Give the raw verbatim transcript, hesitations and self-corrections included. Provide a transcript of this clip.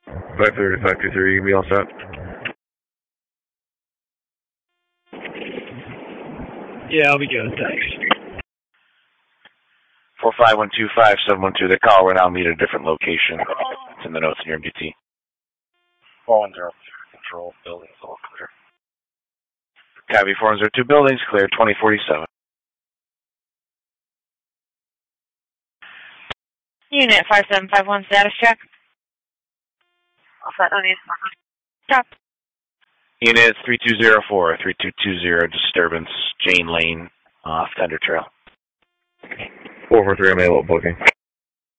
five thirty, five two three, you can be all set. Yeah, I'll be good, thanks. four five one two five seven one two, the call will now meet at a different location. It's in the notes in your M D T. four one zero, control, buildings, all clear. Copy, four one zero two, buildings, clear, twenty forty-seven. Unit five seven five one, status check. All set, O'Neill. Stop. Unit three two zero four, three two two zero, disturbance, Jane Lane, off Thunder Trail. four four three, I'm able booking.